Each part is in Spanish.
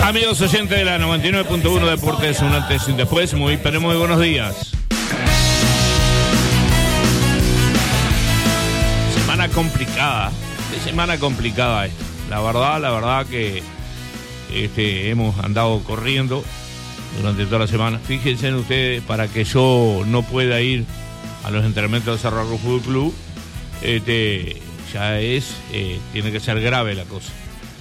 Amigos oyentes de la 99.1 Deportes, un antes y un después, muy buenos días. Semana complicada esta. La verdad que hemos andado corriendo durante toda la semana. Fíjense ustedes, para que yo no pueda ir a los entrenamientos de Cerro Largo Fútbol Club, tiene que ser grave la cosa.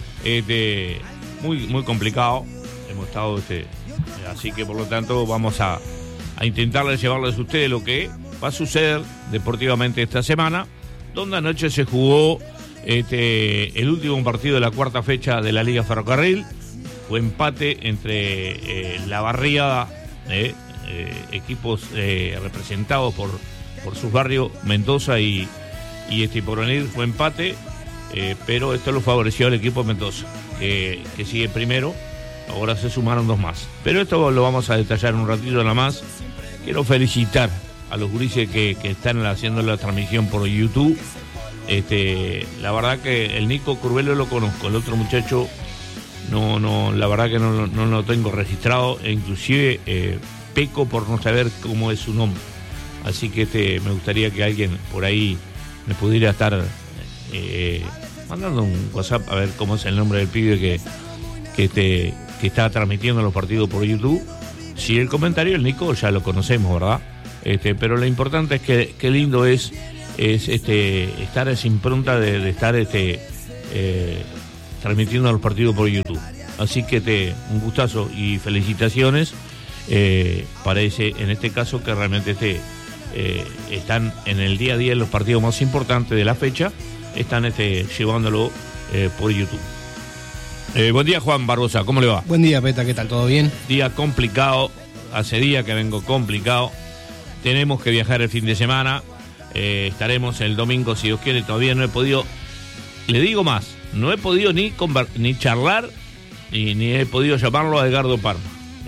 Muy complicado hemos estado, así que por lo tanto vamos a intentarles llevarles a ustedes lo que va a suceder deportivamente esta semana, donde anoche se jugó el último partido de la cuarta fecha de la Liga Ferrocarril. Fue empate entre la barriada, equipos representados por sus barrios, Mendoza y Porvenir. Fue empate, pero esto lo favoreció al equipo de Mendoza, que sigue primero. Ahora se sumaron dos más, pero esto lo vamos a detallar un ratito nada más. Quiero felicitar a los gurises que están haciendo la transmisión por YouTube. La verdad que el Nico Curvelo lo conozco, el otro muchacho no, la verdad que no lo tengo registrado, e inclusive peco por no saber cómo es su nombre. Así que me gustaría que alguien por ahí me pudiera estar mandando un WhatsApp a ver cómo es el nombre del pibe que está transmitiendo los partidos por YouTube. Si el comentario, el Nico, ya lo conocemos, ¿verdad? Pero lo importante es que qué lindo es estar esa impronta de estar transmitiendo los partidos por YouTube. Así que un gustazo y felicitaciones. Parece en este caso que realmente están en el día a día en los partidos más importantes de la fecha, están llevándolo por YouTube. Buen día, Juan Barbosa, ¿cómo le va? Buen día, Peta, ¿qué tal? ¿Todo bien? Día complicado, hace días que vengo complicado. Tenemos que viajar el fin de semana, estaremos el domingo si Dios quiere. Todavía no he podido, le digo más, no he podido ni charlar ni he podido llamarlo a Edgardo Parma,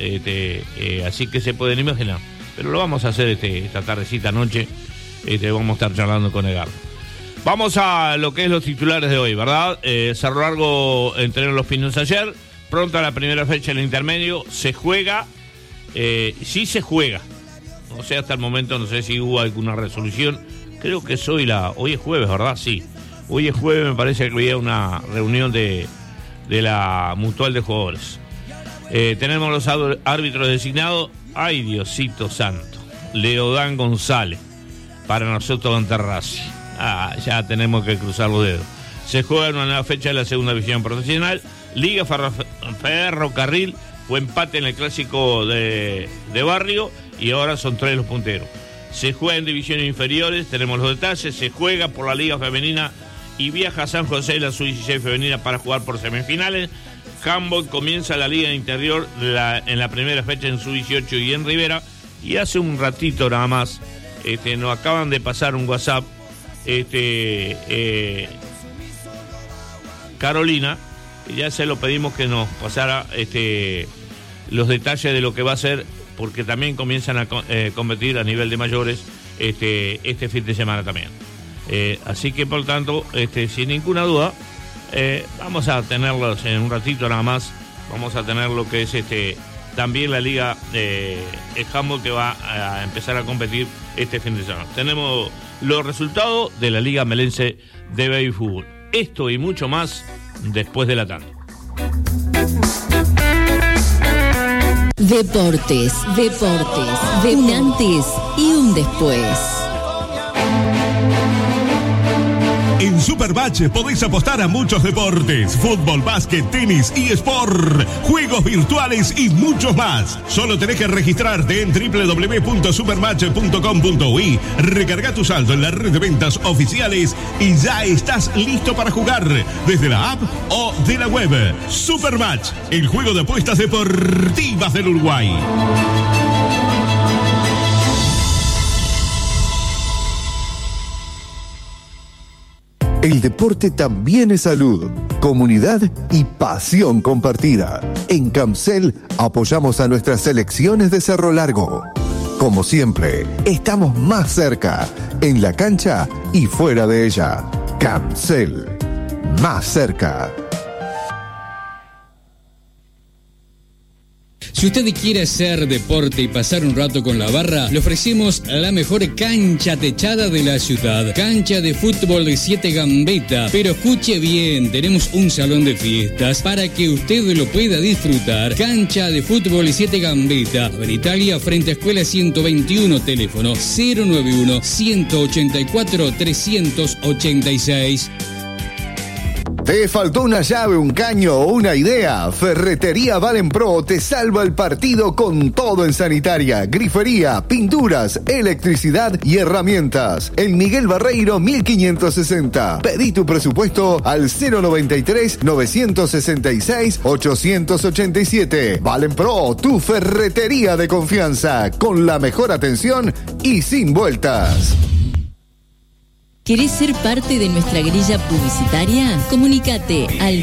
así que se pueden imaginar, pero lo vamos a hacer esta tardecita noche. Vamos a estar charlando con Edgardo. Vamos a lo que es los titulares de hoy, ¿verdad? Cerro Largo entrenó los Pinos ayer, pronto la primera fecha del intermedio, se juega, sí se juega, no sé, hasta el momento no sé si hubo alguna resolución, creo que hoy es jueves, ¿verdad? Sí, hoy es jueves, me parece que había una reunión de la mutual de jugadores. Tenemos los árbitros designados, ay Diosito santo, Leodán González, para nosotros ante Racing. Ya tenemos que cruzar los dedos. Se juega en una nueva fecha de la segunda división profesional. Liga Ferrocarril fue empate en el clásico de barrio y ahora son 3 los punteros. Se juega en divisiones inferiores, tenemos los detalles. Se juega por la Liga Femenina y viaja a San José la Sub-16 femenina para jugar por semifinales. Handball comienza la Liga Interior en la primera fecha en Sub-18 y en Rivera. Y hace un ratito nada más nos acaban de pasar un WhatsApp. Carolina, ya se lo pedimos que nos pasara los detalles de lo que va a ser, porque también comienzan a competir a nivel de mayores este fin de semana también. Así que por tanto, sin ninguna duda, vamos a tenerlos en un ratito nada más. Vamos a tener lo que es también la liga de handball, que va a empezar a competir este fin de semana. Tenemos los resultados de la Liga Melense de Baby Fútbol. Esto y mucho más después de la tanda. Deportes, de un antes y un después. En Supermatch podéis apostar a muchos deportes: fútbol, básquet, tenis, eSport, juegos virtuales y muchos más. Solo tenés que registrarte en www.supermatch.com.uy, recarga tu saldo en la red de ventas oficiales y ya estás listo para jugar desde la app o de la web. Supermatch, el juego de apuestas deportivas del Uruguay. El deporte también es salud, comunidad y pasión compartida. En Camcel apoyamos a nuestras selecciones de Cerro Largo. Como siempre, estamos más cerca, en la cancha y fuera de ella. Camcel, más cerca. Si usted quiere hacer deporte y pasar un rato con la barra, le ofrecemos la mejor cancha techada de la ciudad. Cancha de fútbol de 7 Gambetta. Pero escuche bien, tenemos un salón de fiestas para que usted lo pueda disfrutar. Cancha de fútbol de 7 Gambetta. En Italia, frente a Escuela 121, teléfono 091-184-386. ¿Te faltó una llave, un caño o una idea? Ferretería Valenpro te salva el partido con todo en sanitaria, grifería, pinturas, electricidad y herramientas. En Miguel Barreiro 1560. Pedí tu presupuesto al 093-966-887. Valenpro, tu ferretería de confianza, con la mejor atención y sin vueltas. ¿Querés ser parte de nuestra grilla publicitaria? Comunícate al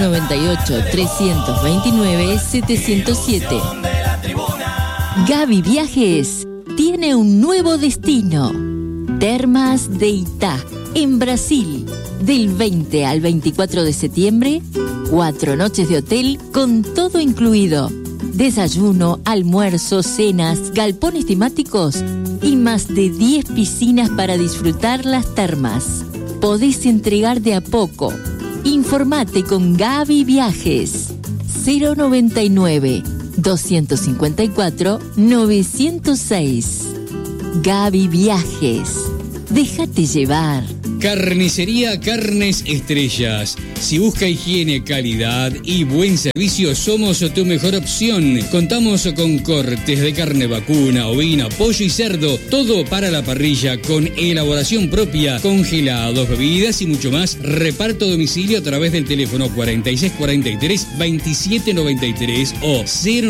098-329-707. Gaby Viajes tiene un nuevo destino. Termas de Itá, en Brasil. Del 20 al 24 de septiembre, 4 noches de hotel con todo incluido. Desayuno, almuerzo, cenas, galpones temáticos y más de 10 piscinas para disfrutar las termas. Podés entregar de a poco. Informate con Gaby Viajes. 099-254-906. Gaby Viajes. Déjate llevar. Carnicería Carnes Estrellas. Si busca higiene, calidad y buen servicio, somos tu mejor opción. Contamos con cortes de carne vacuna, ovina, pollo y cerdo. Todo para la parrilla con elaboración propia, congelados, bebidas y mucho más. Reparto a domicilio a través del teléfono 4643-2793 o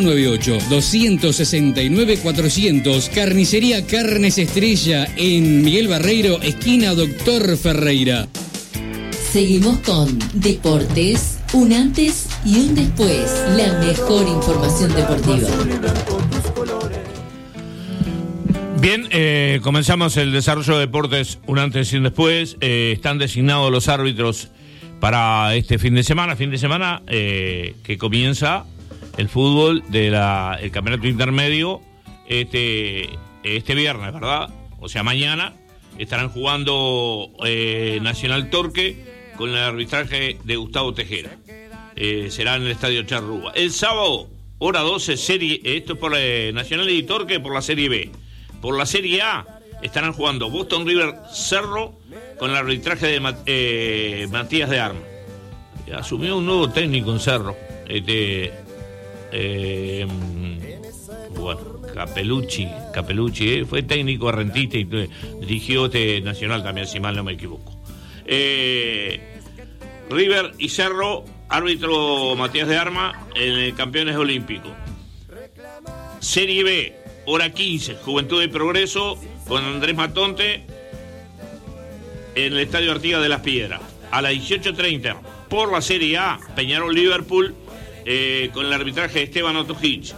098-269-400. Carnicería Carnes Estrella en Miguel Barreiro, esquina Doctor Ferreira. Seguimos con Deportes, un antes y un después. La mejor información deportiva. Bien, comenzamos el desarrollo de Deportes, un antes y un después. Están designados los árbitros para este fin de semana que comienza el fútbol del campeonato intermedio este viernes, ¿verdad? O sea, mañana estarán jugando Nacional Torque con el arbitraje de Gustavo Tejera. Será en el Estadio Charrúa. El sábado, hora 12, esto es por Nacional y Torque por la Serie B. Por la Serie A estarán jugando Boston River Cerro con el arbitraje de Matías de Arma. Asumió un nuevo técnico en Cerro. Bueno, Capelucci, fue técnico rentista y dirigió Nacional también, si mal no me equivoco. River y Cerro, árbitro Matías de Arma, en campeones olímpicos. Serie B, hora 15, Juventud y Progreso con Andrés Matonte en el Estadio Artigas de las Piedras. A las 18:30, por la Serie A, Peñarol Liverpool con el arbitraje de Esteban Otto Hitch.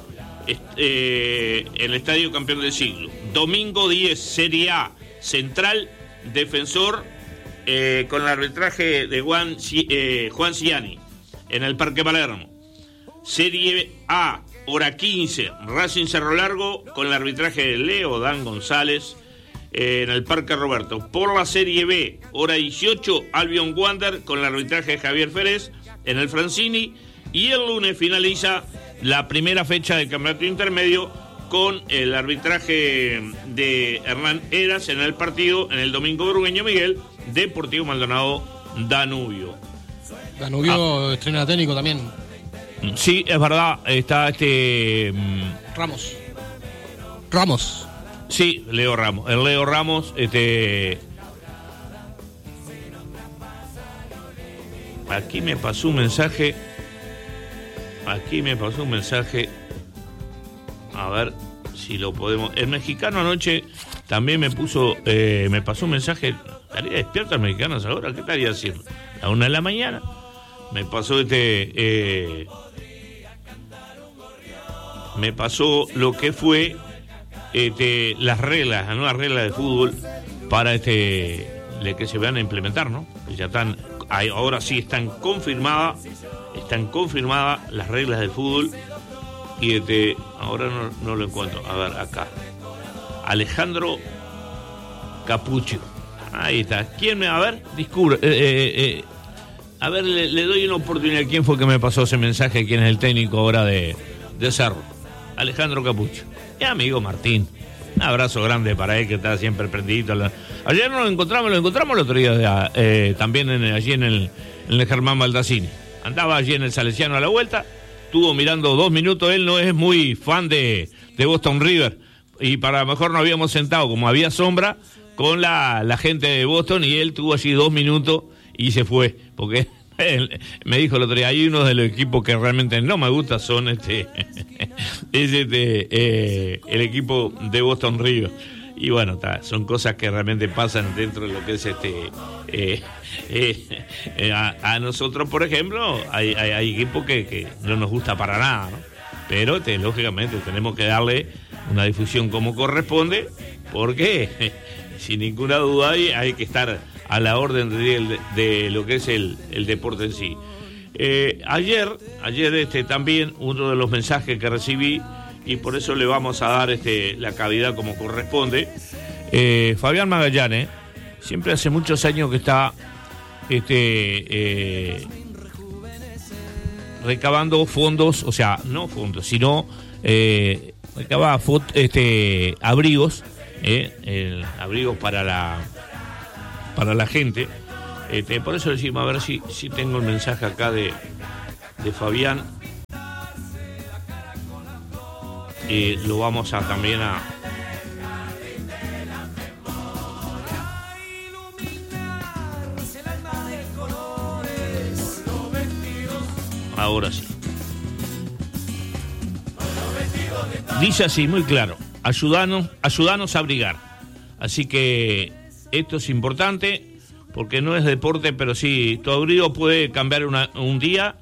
El Estadio Campeón del Siglo. Domingo 10, Serie A, Central Defensor con el arbitraje de Juan Ciani en el Parque Palermo. Serie A, hora 15, Racing Cerro Largo con el arbitraje de Leo Dan González en el Parque Roberto. Por la Serie B, hora 18, Albion Wander con el arbitraje de Javier Férez en el Francini. Y el lunes finaliza la primera fecha del campeonato intermedio con el arbitraje de Hernán Heras en el partido en el Domingo Burgueño Miguel, Deportivo Maldonado Danubio. Danubio estrena técnico también. Sí, es verdad, está Ramos. Sí, Leo Ramos. El Leo Ramos, Aquí me pasó un mensaje. A ver si lo podemos. El mexicano anoche también me pasó un mensaje. ¿Estaría despierto el mexicano ahora? ¿Qué estaría haciendo? A 1 de la mañana. Me pasó me pasó lo que fue las nuevas reglas de fútbol para que se van a implementar, ¿no? Ya están, ahora sí están confirmadas las reglas del fútbol Y ahora no lo encuentro. A ver, acá. Alejandro Capucho. Ahí está. ¿Quién me va a ver? Disculpe. A ver, le doy una oportunidad. ¿Quién fue que me pasó ese mensaje? ¿Quién es el técnico ahora de Cerro? Alejandro Capucho. Y amigo Martín. Un abrazo grande para él, que está siempre prendido. Ayer lo encontramos el otro día también allí en el Germán Baldassini. Andaba allí en el Salesiano a la vuelta, estuvo mirando 2 minutos. Él no es muy fan de Boston River, y para lo mejor nos habíamos sentado, como había sombra, con la gente de Boston, y él tuvo allí 2 minutos y se fue, porque él me dijo el otro día, hay uno de los equipos que realmente no me gusta, son el equipo de Boston River. Y bueno, son cosas que realmente pasan dentro de lo que es a nosotros, por ejemplo, hay equipos que no nos gusta para nada, ¿no? Pero lógicamente tenemos que darle una difusión como corresponde, porque sin ninguna duda hay que estar a la orden de lo que es el deporte en sí. Ayer también uno de los mensajes que recibí, y por eso le vamos a dar la cavidad como corresponde. Fabián Magallanes, siempre hace muchos años que está recabando fondos, o sea, no fondos, sino recaba abrigos, abrigos para la gente. Por eso decimos, a ver si tengo el mensaje acá de Fabián. Lo vamos a también a... Ahora sí. Dice así, muy claro: ayudanos a abrigar. Así que esto es importante, porque no es deporte, pero sí, tu abrigo puede cambiar un día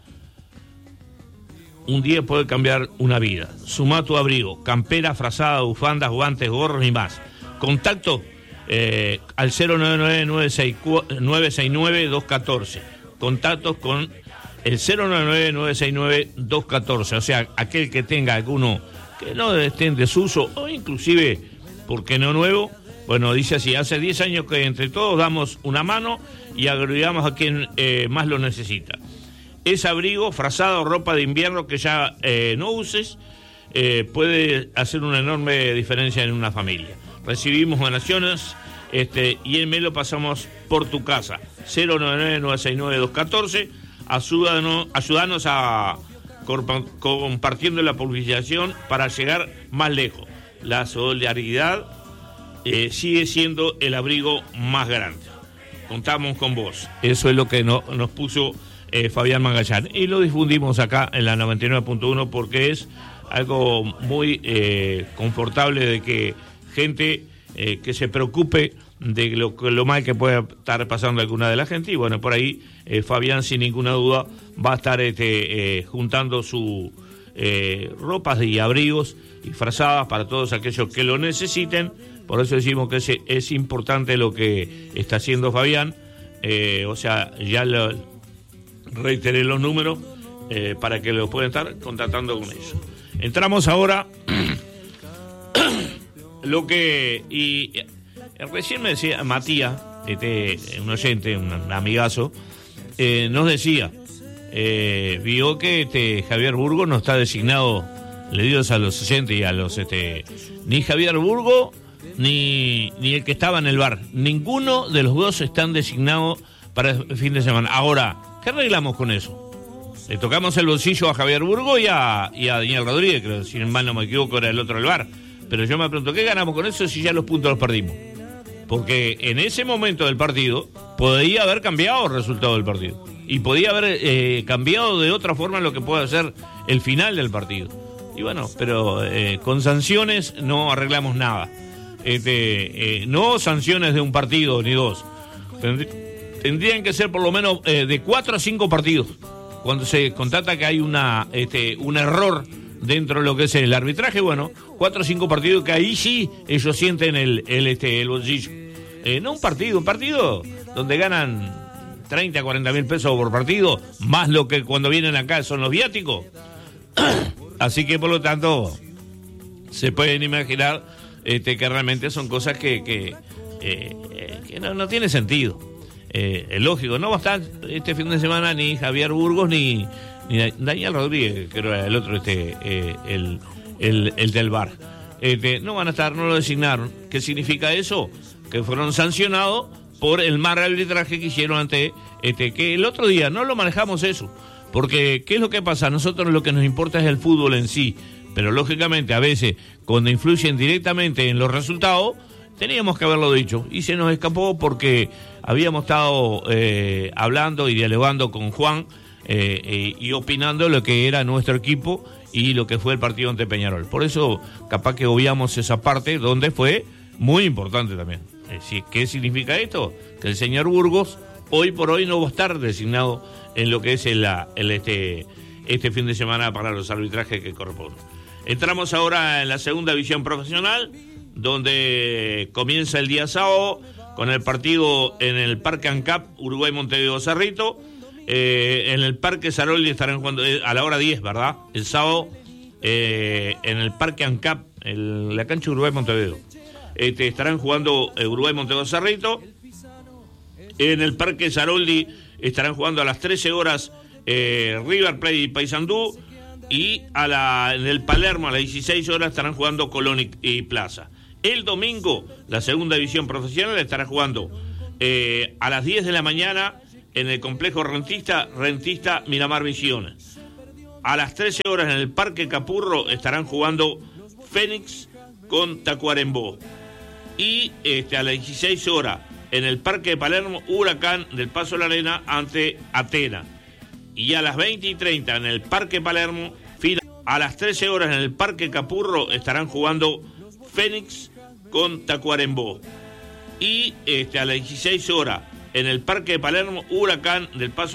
puede cambiar una vida. Sumá tu abrigo: campera, frazada, bufandas, guantes, gorros y más. Contacto al 099-969-214. Contactos con el 099-969-214. O sea, aquel que tenga alguno que no esté en desuso, o inclusive, ¿por qué no nuevo? Bueno, dice así: hace 10 años que entre todos damos una mano y agregamos a quien más lo necesita. Es abrigo, frazado, ropa de invierno que ya no uses, puede hacer una enorme diferencia en una familia. Recibimos donaciones y en lo pasamos por tu casa. 099-969-214. Ayúdanos a compartiendo la publicación para llegar más lejos. La solidaridad sigue siendo el abrigo más grande. Contamos con vos. Eso es lo que nos puso Fabián Magallanes, y lo difundimos acá en la 99.1 porque es algo muy confortable de que gente que se preocupe de lo mal que pueda estar pasando alguna de la gente. Y bueno, por ahí Fabián sin ninguna duda va a estar juntando su ropas y abrigos y frazadas para todos aquellos que lo necesiten. Por eso decimos que es importante lo que está haciendo Fabián. O sea, ya reiteré los números para que los puedan estar contactando con ellos. Entramos ahora lo que... Y recién me decía Matías, un oyente, un amigazo, nos decía, vio que Javier Burgo no está designado, le dio a los oyentes y a los... ni Javier Burgo ni el que estaba en el bar. Ninguno de los dos están designados para el fin de semana. Ahora, ¿qué arreglamos con eso? Le tocamos el bolsillo a Javier Burgo y a Daniel Rodríguez, creo, si mal no me equivoco, era el otro del bar. Pero yo me pregunto, ¿qué ganamos con eso si ya los puntos los perdimos? Porque en ese momento del partido podía haber cambiado el resultado del partido. Y podía haber cambiado de otra forma lo que puede ser el final del partido. Y bueno, pero con sanciones no arreglamos nada. No sanciones de un partido ni dos. Tendrían que ser por lo menos de 4 a 5 partidos. Cuando se constata que hay un error dentro de lo que es el arbitraje, bueno, 4 o 5 partidos que ahí sí ellos sienten el bolsillo. No un partido donde ganan 30 a 40 mil pesos por partido, más lo que cuando vienen acá son los viáticos. Así que por lo tanto se pueden imaginar que realmente son cosas que no tiene sentido. Es lógico, no va a estar este fin de semana ni Javier Burgos ni Daniel Rodríguez, que era el otro, el del VAR. No van a estar, no lo designaron. ¿Qué significa eso? Que fueron sancionados por el mal arbitraje que hicieron ante que el otro día no lo manejamos eso. Porque, ¿qué es lo que pasa? A nosotros lo que nos importa es el fútbol en sí, pero lógicamente a veces cuando influyen directamente en los resultados, teníamos que haberlo dicho, y se nos escapó porque habíamos estado hablando y dialogando con Juan y opinando lo que era nuestro equipo y lo que fue el partido ante Peñarol. Por eso capaz que obviamos esa parte donde fue muy importante también. ¿Qué significa esto? Que el señor Burgos hoy por hoy no va a estar designado en lo que es este fin de semana para los arbitrajes que corresponden. Entramos ahora en la segunda división profesional, donde comienza el día sábado con el partido en el Parque ANCAP Uruguay-Montevideo Cerrito. En el Parque Saroldi estarán jugando a la hora 10, ¿verdad? El sábado en el Parque ANCAP, la cancha Uruguay-Montevideo. Estarán jugando Uruguay-Montevideo Cerrito. En el Parque Saroldi estarán jugando a las 13 horas River Plate y Paysandú. Y en el Palermo a las 16 horas estarán jugando Colón y Plaza. El domingo la segunda división profesional estará jugando a las 10 de la mañana en el complejo Rentista Miramar Misiones. A las 13 horas en el Parque Capurro estarán jugando Fénix con Tacuarembó. Y a las 16 horas en el Parque de Palermo, Huracán del Paso de la Arena ante Atena. Y a las 20:30 en el Parque Palermo, a las 13 horas en el Parque Capurro estarán jugando Fénix con Tacuarembó. Y a las 16 horas en el Parque de Palermo, Huracán del Paso